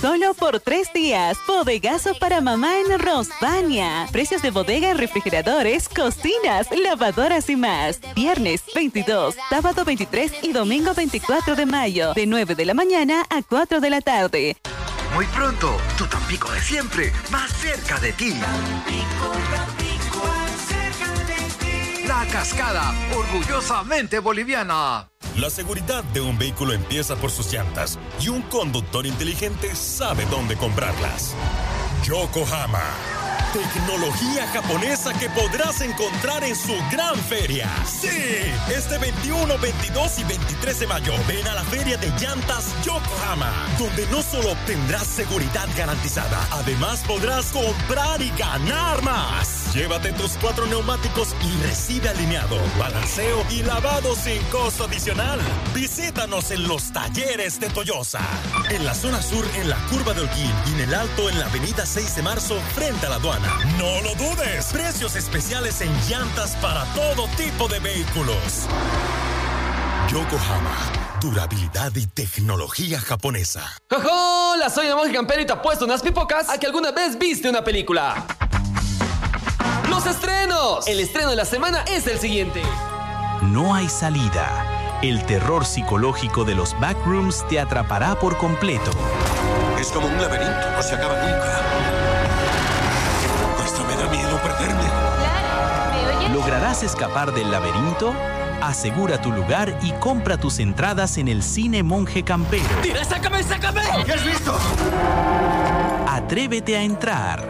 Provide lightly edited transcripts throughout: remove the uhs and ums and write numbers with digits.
Solo por 3 días. Bodegazo para mamá en Rosvania. Precios de bodega en refrigeradores, cocinas, lavadoras y más. Viernes 22, sábado 23 y domingo 24 de mayo. De 9 de la mañana a 4 de la tarde. Muy pronto, tu Tampico de siempre, más cerca de ti. La Cascada, orgullosamente boliviana. La seguridad de un vehículo empieza por sus llantas y un conductor inteligente sabe dónde comprarlas. Yokohama. Tecnología japonesa que podrás encontrar en su gran feria. Sí, este 21, 22 y 23 de mayo ven a la feria de llantas Yokohama, donde no solo obtendrás seguridad garantizada, además podrás comprar y ganar más. Llévate tus 4 neumáticos y recibe alineado, balanceo y lavado sin costo adicional. Visítanos en los talleres de Toyosa, en la zona sur en la curva de Holguín y en el alto en la avenida 6 de marzo frente a la aduana. No lo dudes, precios especiales en llantas para todo tipo de vehículos. Yokohama, durabilidad y tecnología japonesa. ¡Hola! Soy el monje campero y te apuesto unas pipocas a que alguna vez viste una película. ¡Los estrenos! El estreno de la semana es el siguiente. No hay salida. El terror psicológico de los backrooms te atrapará por completo. Es como un laberinto, no se acaba nunca. Hasta me da miedo perderme. ¿Me oyes? ¿Lograrás escapar del laberinto? Asegura tu lugar y compra tus entradas en el Cine Monje Campero. ¡Tira, sácame, sácame! ¿Qué has visto? Atrévete a entrar.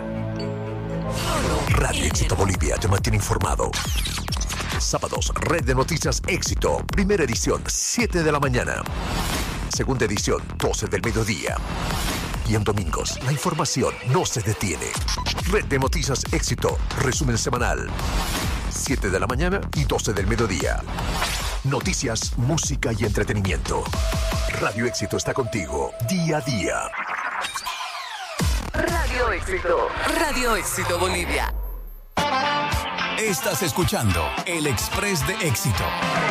Radio Éxito Bolivia te mantiene informado. Sábados, Red de Noticias Éxito. Primera edición, 7 de la mañana. Segunda edición, 12 del mediodía. Y en domingos, la información no se detiene. Red de Noticias Éxito. Resumen semanal. 7 de la mañana y 12 del mediodía. Noticias, música y entretenimiento. Radio Éxito está contigo día a día. Radio Éxito. Radio Éxito Bolivia. Estás escuchando El Express de Éxito.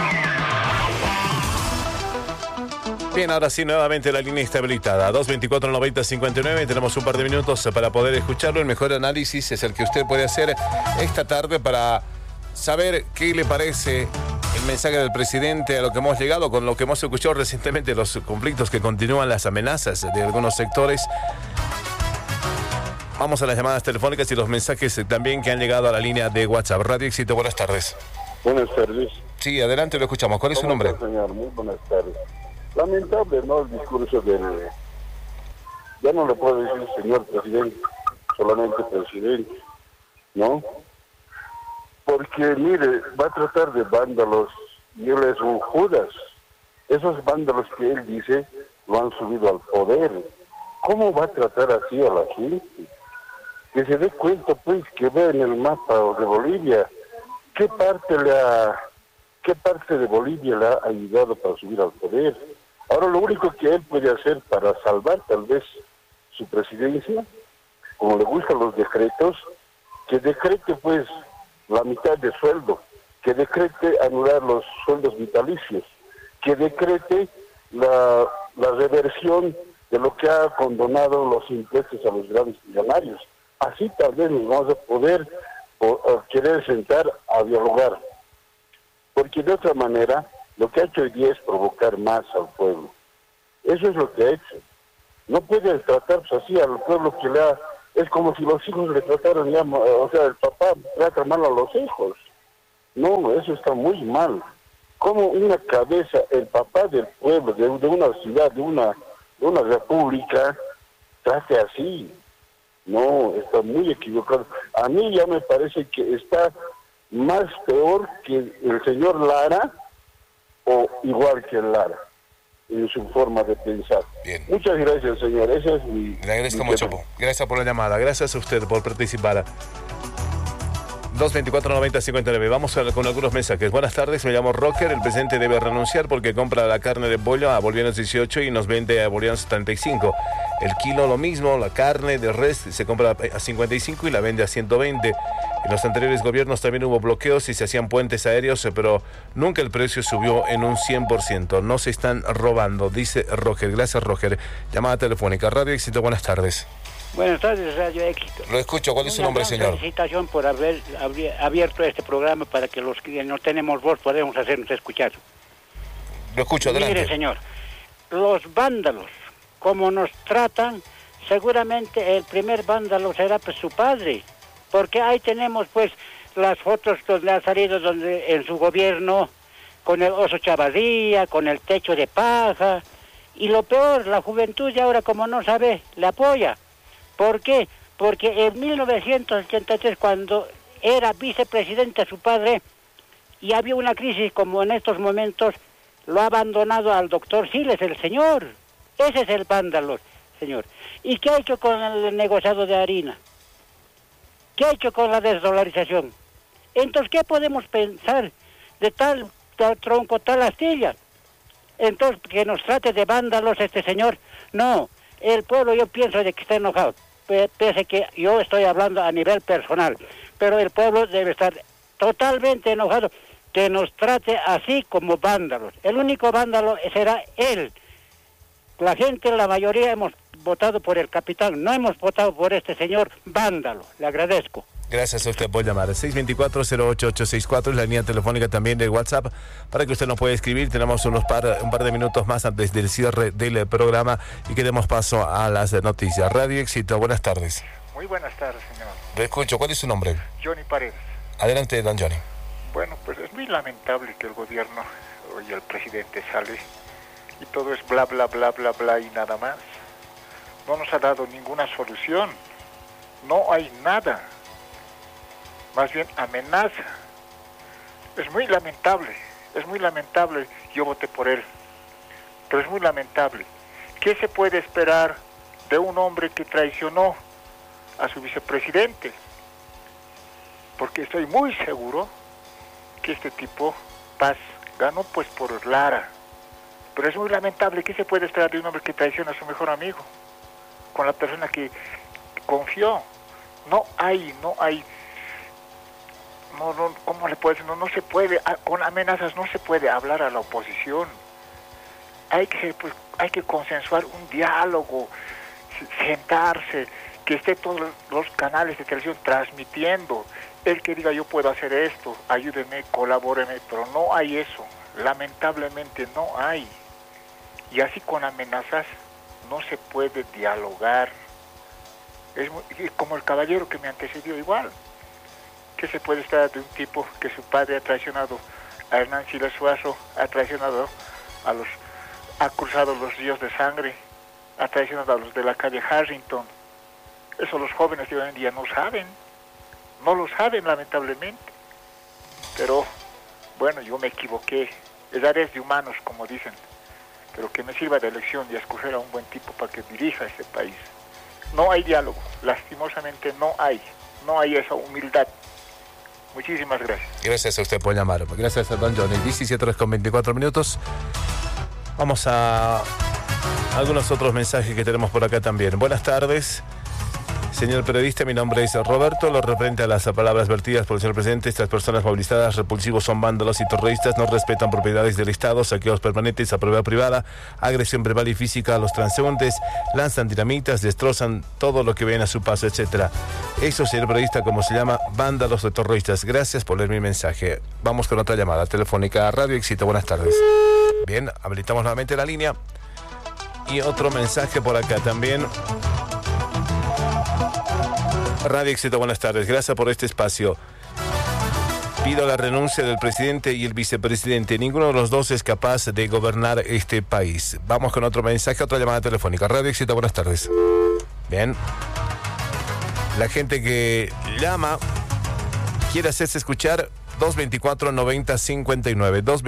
Bien, ahora sí, nuevamente la línea está habilitada. 224-90-59. Tenemos un par de minutos para poder escucharlo. El mejor análisis es el que usted puede hacer esta tarde para saber qué le parece el mensaje del presidente, a lo que hemos llegado, con lo que hemos escuchado recientemente, los conflictos que continúan, las amenazas de algunos sectores. Vamos a las llamadas telefónicas y los mensajes también que han llegado a la línea de WhatsApp. Radio Éxito, buenas tardes. Buenas tardes. Sí, adelante, lo escuchamos. ¿Cuál es su nombre? Señor, muy buenas tardes. Lamentable, ¿no? El discurso del... Ya no le puedo decir señor presidente, solamente presidente, ¿no? Porque, mire, va a tratar de vándalos y él es un Judas. Esos vándalos que él dice lo han subido al poder. ¿Cómo va a tratar así a la gente? Que se dé cuenta, pues, que ve en el mapa de Bolivia qué parte de Bolivia le ha ayudado para subir al poder. Ahora lo único que él puede hacer para salvar tal vez su presidencia, como le gustan los decretos, que decrete pues la mitad de sueldo, que decrete anular los sueldos vitalicios, que decrete la reversión de lo que ha condonado los impuestos a los grandes millonarios. Así tal vez nos vamos a poder querer sentar a dialogar. Porque de otra manera, lo que ha hecho hoy día es provocar más al pueblo. Eso es lo que ha hecho. No puede tratar así al pueblo que le ha... Es como si los hijos le trataran ya... O sea, el papá trata mal a los hijos. No, eso está muy mal. Como una cabeza, el papá del pueblo, de una ciudad, de una república, trate así. No, está muy equivocado. A mí ya me parece que está más peor que el señor Lara o igual que Lara en su forma de pensar. Bien. Muchas gracias, señor. Esa es mi... Le agradezco mucho. Gracias por la llamada. Gracias a usted por participar. 224-90-59. Vamos con algunos mensajes. Buenas tardes, me llamo Rocker. El presidente debe renunciar porque compra la carne de pollo a bolivianos 18 y nos vende a bolivianos 75. El kilo lo mismo, la carne de res se compra a 55 y la vende a 120. En los anteriores gobiernos también hubo bloqueos y se hacían puentes aéreos, pero nunca el precio subió en un 100%. No se están robando, dice Roger. Gracias, Roger. Llamada telefónica. Radio Éxito, buenas tardes. Buenas tardes, Radio Éxito. Lo escucho. ¿Cuál es su nombre, señor? Felicitación por haber abierto este programa para que los que no tenemos voz podamos hacernos escuchar. Lo escucho, adelante. Mire, señor, los vándalos, como nos tratan, seguramente el primer vándalo será pues su padre. Porque ahí tenemos pues las fotos donde ha salido donde en su gobierno con el oso Chavarría, con el techo de paja. Y lo peor, la juventud ya ahora como no sabe, le apoya. ¿Por qué? Porque en 1983 cuando era vicepresidente su padre y había una crisis como en estos momentos, lo ha abandonado al doctor Siles, el señor. Ese es el vándalo, señor. ¿Y qué ha hecho con el negociado de harina? ¿Qué ha hecho con la desdolarización? Entonces, ¿qué podemos pensar de tal tronco, tal astilla? Entonces, que nos trate de vándalos este señor. No, el pueblo yo pienso de que está enojado, pese que yo estoy hablando a nivel personal, pero el pueblo debe estar totalmente enojado, que nos trate así como vándalos. El único vándalo será él. La gente, la mayoría hemos votado por el capitán, no hemos votado por este señor vándalo. Le agradezco. Gracias a usted por llamar. 624-08864 es la línea telefónica también de WhatsApp para que usted nos pueda escribir. Tenemos un par de minutos más antes del cierre del programa y que demos paso a las noticias. Radio Éxito, buenas tardes. Muy buenas tardes, señor. Le escucho. ¿Cuál es su nombre? Johnny Paredes. Adelante, don Johnny. Bueno, pues es muy lamentable que el gobierno y el presidente sale y todo es bla, bla, bla, bla, bla y nada más. No nos ha dado ninguna solución. No hay nada. Más bien amenaza. Es muy lamentable. Yo voté por él. Pero es muy lamentable. ¿Qué se puede esperar de un hombre que traicionó a su vicepresidente? Porque estoy muy seguro que este tipo, Paz, ganó pues por Lara. Pero es muy lamentable. ¿Qué se puede esperar de un hombre que traiciona a su mejor amigo? Con la persona que confió. No hay, ¿cómo le puedo decir? No se puede, con amenazas no se puede hablar a la oposición. Hay que consensuar un diálogo, sentarse, que esté todos los canales de televisión transmitiendo. El que diga yo puedo hacer esto, ayúdeme, colabóreme, pero no hay eso. Lamentablemente no hay. Y así con amenazas no se puede dialogar. Es como el caballero que me antecedió igual. ¿Qué se puede esperar de un tipo que su padre ha traicionado a Hernán Siles Suazo, ha traicionado ha cruzado los ríos de sangre, ha traicionado a los de la calle Harrington? Eso los jóvenes de hoy en día no lo saben lamentablemente. Pero bueno, yo me equivoqué. Edad es de humanos, como dicen, pero que me sirva de lección y escoger a un buen tipo para que dirija este país. No hay diálogo, lastimosamente no hay esa humildad. Muchísimas gracias. Gracias a usted por llamar. Gracias a don Johnny. 17:24. Vamos a algunos otros mensajes que tenemos por acá también. Buenas tardes. Señor periodista, mi nombre es Roberto. Lo referente a las palabras vertidas por el señor presidente, estas personas movilizadas repulsivos son vándalos y terroristas, no respetan propiedades del Estado, saqueos permanentes a propiedad privada, agresión verbal y física a los transeúntes, lanzan dinamitas, destrozan todo lo que ven a su paso, etcétera. Eso, señor periodista, como se llama, vándalos o terroristas. Gracias por leer mi mensaje. Vamos con otra llamada telefónica. Radio Éxito, buenas tardes. Bien, habilitamos nuevamente la línea. Y otro mensaje por acá también. Radio Éxito, buenas tardes. Gracias por este espacio. Pido la renuncia del presidente y el vicepresidente. Ninguno de los dos es capaz de gobernar este país. Vamos con otro mensaje, otra llamada telefónica. Radio Éxito, buenas tardes. Bien. La gente que llama quiere hacerse escuchar. 224-90-59.